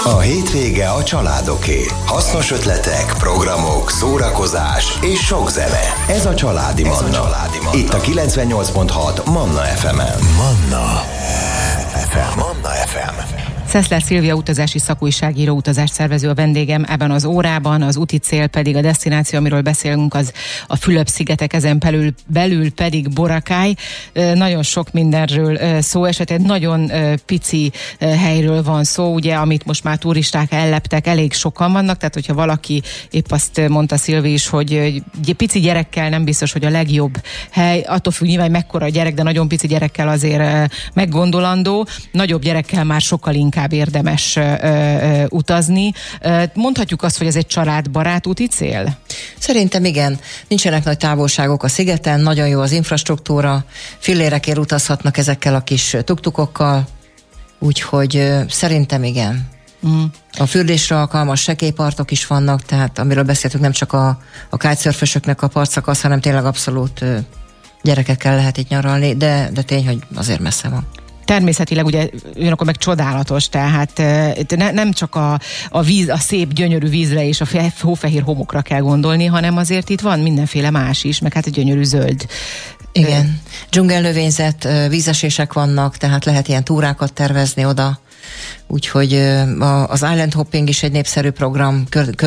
A hétvége a családoké. Hasznos ötletek, programok, szórakozás és sok zene. Ez a Családi Manna. Itt a 98.6 Manna FM-en. Manna FM. Szeszler Szilvia utazási szakújságíró, utazásszervező a vendégem ebben az órában, az úti cél pedig a desztináció, amiről beszélünk, az a Fülöp-szigetek, ezen belül pedig Boracay. Nagyon sok mindenről szó esett, egy nagyon pici helyről van szó, ugye, amit most már turisták elleptek, elég sokan vannak, tehát hogyha valaki, épp azt mondta Szilvi is, hogy pici gyerekkel nem biztos, hogy a legjobb hely, attól függ nyilván mekkora a gyerek, de nagyon pici gyerekkel azért meggondolandó, nagyobb gyerekkel már sokkal inkább érdemes utazni. Mondhatjuk azt, hogy ez egy családbarát úti cél? Szerintem igen. Nincsenek nagy távolságok a szigeten, nagyon jó az infrastruktúra, fillérekért utazhatnak ezekkel a kis tuktukokkal, úgyhogy szerintem igen. A fürdésre alkalmas sekélypartok is vannak, tehát amiről beszéltünk, nem csak a kitesurfösöknek a partszakasz, hanem tényleg abszolút gyerekekkel lehet itt nyaralni, de tény, hogy azért messze van. Természetileg ugye ugyanakkor meg csodálatos, tehát nem csak a víz, a szép gyönyörű vízre és a hófehér homokra kell gondolni, hanem azért itt van mindenféle más is, meg hát a gyönyörű zöld. Igen. Dzsungelnövényzet, vízesések vannak, tehát lehet ilyen túrákat tervezni oda. Úgyhogy az island hopping is egy népszerű program,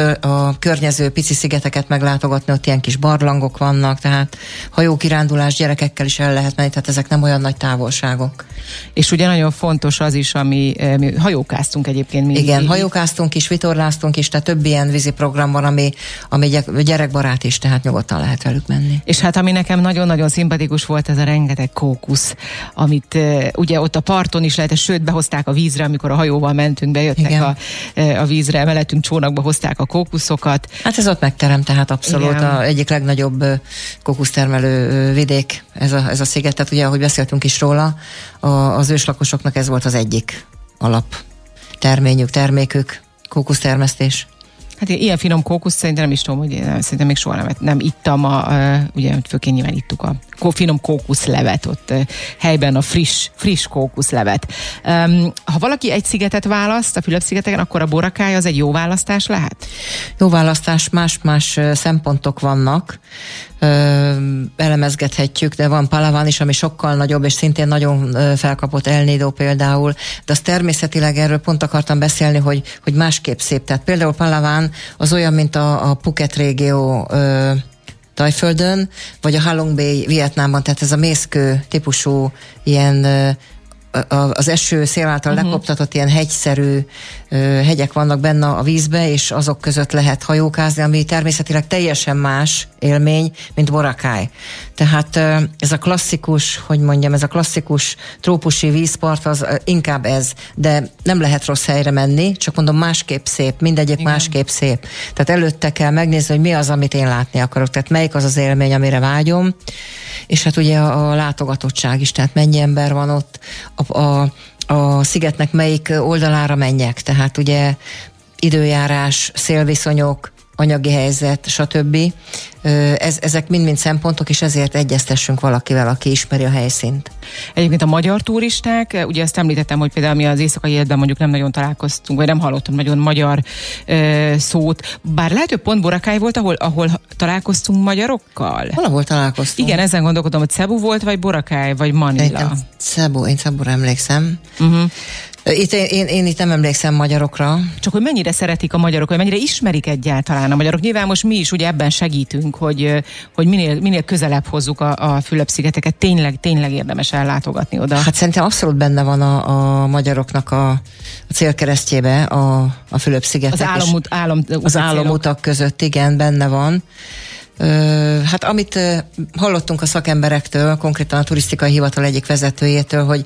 a környező pici szigeteket meglátogatni, ott ilyen kis barlangok vannak, tehát hajókirándulás gyerekekkel is el lehet menni, tehát ezek nem olyan nagy távolságok. És ugye nagyon fontos az is, mi hajókáztunk egyébként mindig. Igen, hajókáztunk is, vitorláztunk is, tehát több ilyen vízi program van, ami gyerekbarát is, tehát nyugodtan lehet velük menni. És hát ami nekem nagyon-nagyon szimpatikus volt, ez a rengeteg kókusz, amit ugye ott a parton is lehet, sőt behozták a vízre, amikor a hajóval mentünk, bejöttek a vízre, mellettünk csónakba hozták a kókuszokat. Hát ez ott megterem, tehát abszolút egyik legnagyobb kókusztermelő vidék ez a sziget, tehát ugye, ahogy beszéltünk is róla, az őslakosoknak ez volt az egyik termékük, kókusztermesztés. Hát ilyen finom kókusz szerintem nem is tudom, hogy szerintem még soha nem ittam, ugye főként nyilván ittuk a finom kókuszlevet, ott helyben a friss kókuszlevet. Ha valaki egy szigetet választ a Fülöp-szigeteken, akkor a Boracay az egy jó választás lehet? Jó választás, más szempontok vannak, elemezgethetjük, de van Palawan is, ami sokkal nagyobb, és szintén nagyon felkapott, El Nido például, de az természetileg erről pont akartam beszélni, hogy másképp szép. Tehát például Palawan az olyan, mint a Phuket régió Tajföldön, vagy a Halong Bay Vietnámban, tehát ez a mészkő típusú ilyen az eső szél által lekoptatott ilyen hegyszerű hegyek vannak benne a vízbe, és azok között lehet hajókázni, ami természetileg teljesen más élmény, mint Boracay. Tehát ez a klasszikus, ez a klasszikus trópusi vízpart, az inkább ez, de nem lehet rossz helyre menni, csak mondom, másképp szép, mindegyik másképp szép. Tehát előtte kell megnézni, hogy mi az, amit én látni akarok, tehát melyik az az élmény, amire vágyom, és hát ugye a látogatottság is, tehát mennyi ember van ott, a szigetnek melyik oldalára menjek, tehát ugye időjárás, szélviszonyok, anyagi helyzet, stb. Ezek mind-mind szempontok, és ezért egyeztessünk valakivel, aki ismeri a helyszínt. Egyébként a magyar turisták, ugye azt említettem, hogy például mi az éjszakai életben mondjuk nem nagyon találkoztunk, vagy nem hallottam nagyon magyar szót, bár lehet, hogy pont Boracay volt, ahol találkoztunk magyarokkal? Valahol találkoztunk. Igen, ezen gondolkodom, hogy Cebu volt, vagy Boracay, vagy Manila. Én Cebura emlékszem. Én itt nem emlékszem magyarokra. Csak hogy mennyire szeretik a magyarok, hogy mennyire ismerik egyáltalán a magyarok. Nyilván most mi is ugye ebben segítünk, hogy minél közelebb hozzuk a Fülöp-szigeteket. Tényleg érdemes ellátogatni oda. Hát szerintem abszolút benne van a magyaroknak a célkeresztjébe a Fülöp-szigetek. Az álomutak között, igen, benne van. Hát amit hallottunk a szakemberektől, konkrétan a turisztikai hivatal egyik vezetőjétől, hogy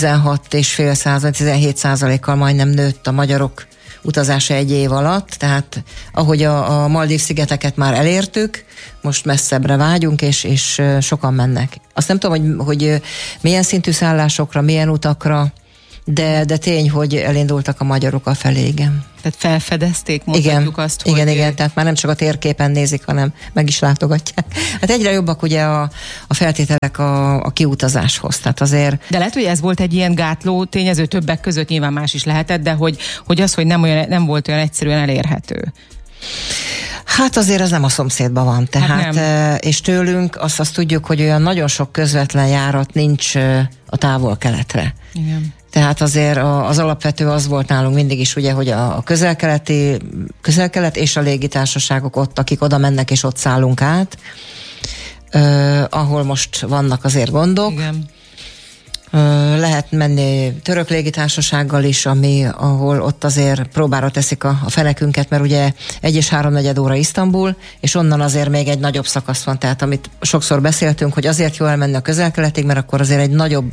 17%-kal majdnem nőtt a magyarok utazása egy év alatt, tehát ahogy a Maldív-szigeteket már elértük, most messzebbre vágyunk, és sokan mennek. Azt nem tudom, hogy milyen szintű szállásokra, milyen utakra, de tény, hogy elindultak a magyarok a felé, igen. Tehát felfedezték, mondhatjuk azt, hogy... Igen, tehát már nem csak a térképen nézik, hanem meg is látogatják. Hát egyre jobbak ugye a feltételek a kiutazáshoz, tehát azért... De lehet, hogy ez volt egy ilyen gátló tényező, többek között nyilván más is lehetett, de hogy az, hogy nem volt olyan egyszerűen elérhető. Hát azért ez nem a szomszédban van, tehát, és tőlünk azt tudjuk, hogy olyan nagyon sok közvetlen járat nincs a távol-keletre. Igen. Tehát azért az alapvető az volt nálunk mindig is, ugye, hogy a közel-kelet és a légitársaságok ott, akik oda mennek és ott szállunk át, ahol most vannak azért gondok. Igen. Lehet menni török légitársasággal is, ahol ott azért próbára teszik a fenekünket, mert ugye 1 és 3/4 óra Isztambul, és onnan azért még egy nagyobb szakasz van, tehát amit sokszor beszéltünk, hogy azért jó elmenni a közel-keletig, mert akkor azért egy nagyobb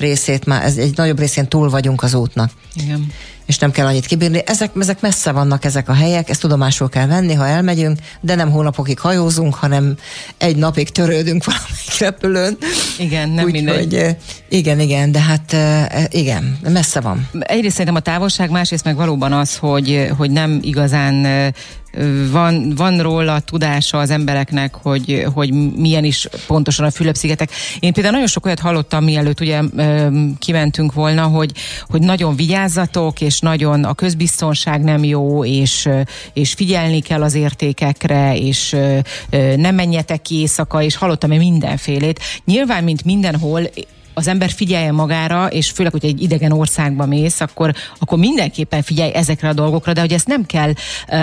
részén túl vagyunk az útnak. Igen. És nem kell annyit kibírni. Ezek messze vannak ezek a helyek, ezt tudomásul kell venni, ha elmegyünk, de nem hónapokig hajózunk, hanem egy napig törődünk valamelyik repülőn. Igen, nem mindegy. Igen, de hát igen, messze van. Egyrészt szerintem a távolság, másrészt meg valóban az, hogy nem igazán van róla tudása az embereknek, hogy milyen is pontosan a Fülöp-szigetek. Én például nagyon sok olyat hallottam, mielőtt ugye kimentünk volna, hogy nagyon vigyázzatok, és nagyon a közbiztonság nem jó, és figyelni kell az értékekre, és nem menjetek ki éjszaka, és hallottam mindenfélét. Nyilván, mint mindenhol, az ember figyelje magára, és főleg, hogy egy idegen országba mész, akkor mindenképpen figyelj ezekre a dolgokra, de hogy ezt nem kell,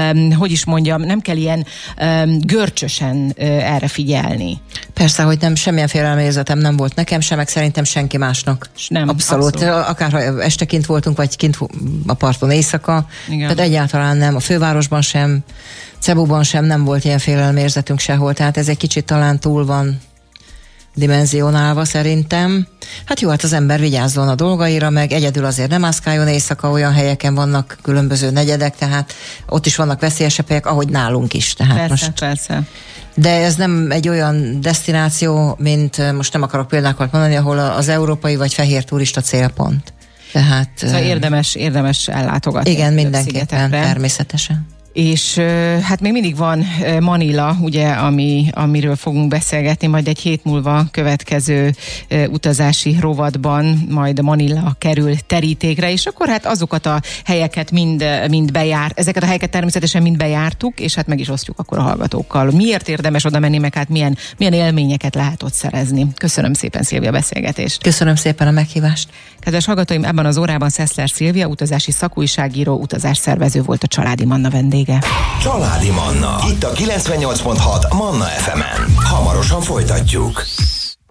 nem kell ilyen görcsösen erre figyelni. Persze, hogy nem, semmilyen félelmérzetem nem volt nekem sem, meg szerintem senki másnak. Nem, abszolút. Akár ha este kint voltunk, vagy kint a parton éjszaka, tehát egyáltalán nem. A fővárosban sem, Cebuban sem nem volt ilyen félelmérzetünk sehol, tehát ez egy kicsit talán túl van dimenzionálva szerintem. Hát jó, hát az ember vigyázzon a dolgaira, meg egyedül azért nem mászkáljon éjszaka, olyan helyeken vannak különböző negyedek, tehát ott is vannak veszélyesebb helyek, ahogy nálunk is. Tehát persze. De ez nem egy olyan desztináció, mint most nem akarok példákat mondani, ahol az európai vagy fehér turista célpont. Tehát... Szóval érdemes ellátogatni. Igen, mindenképpen, természetesen. És hát még mindig van Manila, ugye, amiről fogunk beszélgetni, majd egy hét múlva következő utazási rovatban majd Manila kerül terítékre, és akkor hát azokat a helyeket mind ezeket a helyeket természetesen mind bejártuk, és hát meg is osztjuk akkor a hallgatókkal. Miért érdemes oda menni, meg hát milyen élményeket lehet ott szerezni. Köszönöm szépen, Szilvia, a beszélgetést. Köszönöm szépen a meghívást. Kedves hallgatóim, ebben az órában Szeszler Szilvia, utazási szakújságíró, utazásszervező volt a Családi Manna vendége. Családi Manna. Itt a 98.6 Manna FM-en. Hamarosan folytatjuk.